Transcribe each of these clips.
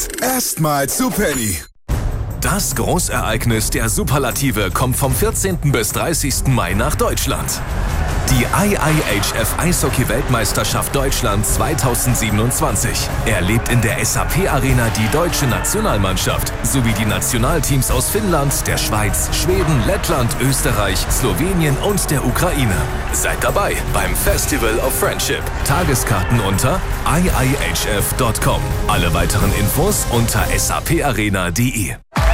Erstmal zu Penny. Das Großereignis der Superlative kommt vom 14. bis 30. Mai nach Deutschland. Die IIHF Eishockey-Weltmeisterschaft Deutschland 2027 erlebt in der SAP-Arena die deutsche Nationalmannschaft sowie die Nationalteams aus Finnland, der Schweiz, Schweden, Lettland, Österreich, Slowenien und der Ukraine. Seid dabei beim Festival of Friendship. Tageskarten unter iihf.com. Alle weiteren Infos unter saparena.de.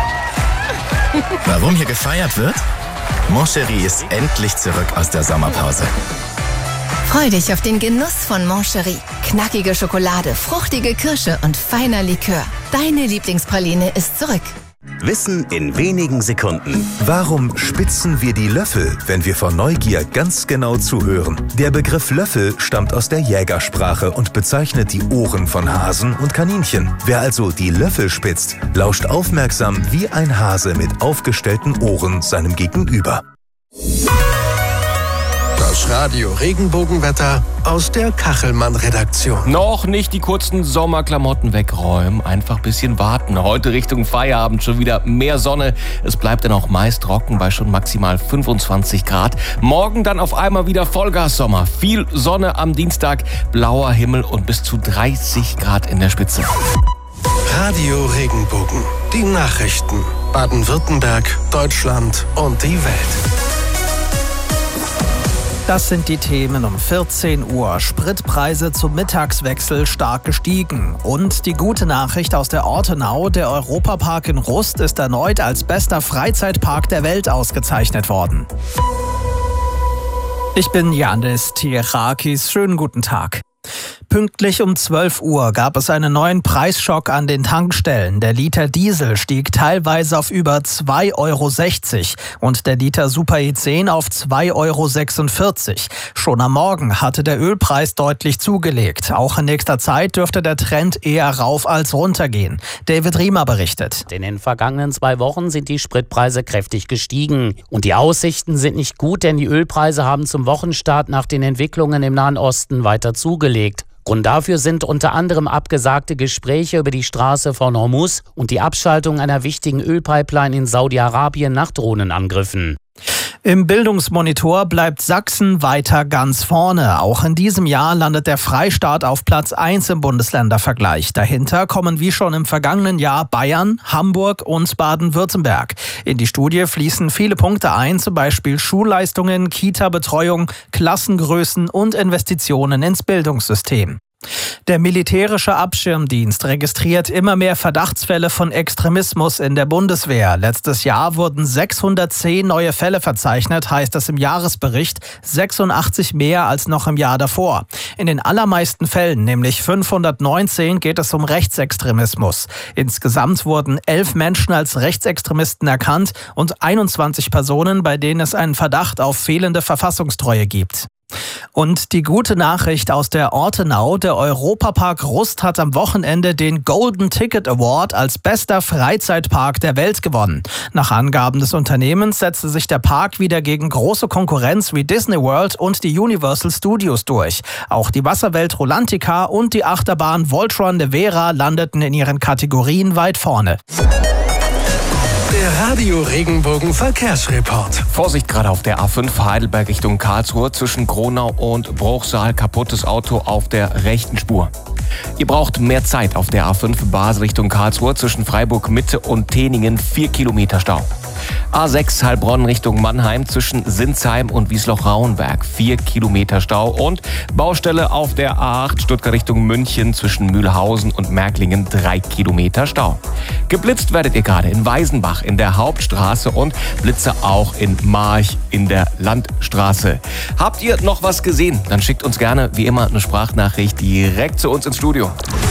Warum hier gefeiert wird? Moncherie ist endlich zurück aus der Sommerpause. Freu dich auf den Genuss von Moncherie. Knackige Schokolade, fruchtige Kirsche und feiner Likör. Deine Lieblingspraline ist zurück. Wissen in wenigen Sekunden. Warum spitzen wir die Löffel, wenn wir vor Neugier ganz genau zuhören? Der Begriff Löffel stammt aus der Jägersprache und bezeichnet die Ohren von Hasen und Kaninchen. Wer also die Löffel spitzt, lauscht aufmerksam wie ein Hase mit aufgestellten Ohren seinem Gegenüber. Das Radio-Regenbogenwetter aus der Kachelmann-Redaktion. Noch nicht die kurzen Sommerklamotten wegräumen, einfach ein bisschen warten. Heute Richtung Feierabend schon wieder mehr Sonne. Es bleibt dann auch meist trocken bei schon maximal 25 Grad. Morgen dann auf einmal wieder Vollgas-Sommer. Viel Sonne am Dienstag, blauer Himmel und bis zu 30 Grad in der Spitze. Radio-Regenbogen, die Nachrichten. Baden-Württemberg, Deutschland und die Welt. Das sind die Themen um 14 Uhr. Spritpreise zum Mittagswechsel stark gestiegen. Und die gute Nachricht aus der Ortenau, der Europapark in Rust ist erneut als bester Freizeitpark der Welt ausgezeichnet worden. Ich bin Yannis Tierakis. Schönen guten Tag. Pünktlich um 12 Uhr gab es einen neuen Preisschock an den Tankstellen. Der Liter Diesel stieg teilweise auf über 2,60 € und der Liter Super E10 auf 2,46 €. Schon am Morgen hatte der Ölpreis deutlich zugelegt. Auch in nächster Zeit dürfte der Trend eher rauf als runter gehen. David Riemer berichtet. In den vergangenen 2 Wochen sind die Spritpreise kräftig gestiegen. Und die Aussichten sind nicht gut, denn die Ölpreise haben zum Wochenstart nach den Entwicklungen im Nahen Osten weiter zugelegt. Grund dafür sind unter anderem abgesagte Gespräche über die Straße von Hormuz und die Abschaltung einer wichtigen Ölpipeline in Saudi-Arabien nach Drohnenangriffen. Im Bildungsmonitor bleibt Sachsen weiter ganz vorne. Auch in diesem Jahr landet der Freistaat auf Platz 1 im Bundesländervergleich. Dahinter kommen wie schon im vergangenen Jahr Bayern, Hamburg und Baden-Württemberg. In die Studie fließen viele Punkte ein, zum Beispiel Schulleistungen, Kita-Betreuung, Klassengrößen und Investitionen ins Bildungssystem. Der militärische Abschirmdienst registriert immer mehr Verdachtsfälle von Extremismus in der Bundeswehr. Letztes Jahr wurden 610 neue Fälle verzeichnet, heißt es im Jahresbericht, 86 mehr als noch im Jahr davor. In den allermeisten Fällen, nämlich 519, geht es um Rechtsextremismus. Insgesamt wurden 11 Menschen als Rechtsextremisten erkannt und 21 Personen, bei denen es einen Verdacht auf fehlende Verfassungstreue gibt. Und die gute Nachricht aus der Ortenau, der Europapark Rust hat am Wochenende den Golden Ticket Award als bester Freizeitpark der Welt gewonnen. Nach Angaben des Unternehmens setzte sich der Park wieder gegen große Konkurrenz wie Disney World und die Universal Studios durch. Auch die Wasserwelt Rolantica und die Achterbahn Voltron Nevera landeten in ihren Kategorien weit vorne. Der Radio-Regenbogen Verkehrsreport. Vorsicht gerade auf der A5 Heidelberg Richtung Karlsruhe zwischen Gronau und Bruchsal. Kaputtes Auto auf der rechten Spur. Ihr braucht mehr Zeit auf der A5 Basel Richtung Karlsruhe zwischen Freiburg Mitte und Teningen. 4 Kilometer Stau. A6 Heilbronn Richtung Mannheim zwischen Sinsheim und Wiesloch-Rauenberg. 4 Kilometer Stau und Baustelle auf der A8 Stuttgart Richtung München zwischen Mühlhausen und Märklingen. 3 Kilometer Stau. Geblitzt werdet ihr gerade in Weisenbach in der Hauptstraße und Blitze auch in March in der Landstraße. Habt ihr noch was gesehen? Dann schickt uns gerne wie immer eine Sprachnachricht direkt zu uns ins Studio.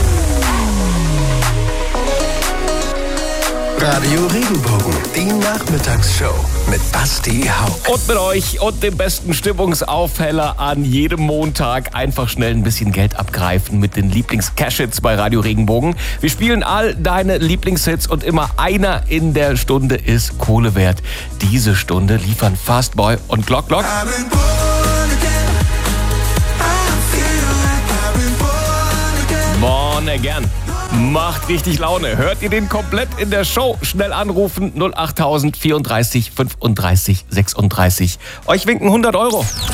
Radio Regenbogen, die Nachmittagsshow mit Basti Hauck. Und mit euch und dem besten Stimmungsaufheller an jedem Montag einfach schnell ein bisschen Geld abgreifen mit den Lieblings-Cash-Hits bei Radio Regenbogen. Wir spielen all deine Lieblingshits und immer einer in der Stunde ist Kohle wert. Diese Stunde liefern Fastboy und Glock Glock. Born Again. Macht richtig Laune. Hört ihr den komplett in der Show? Schnell anrufen 08000 34 35 36. Euch winken 100 €.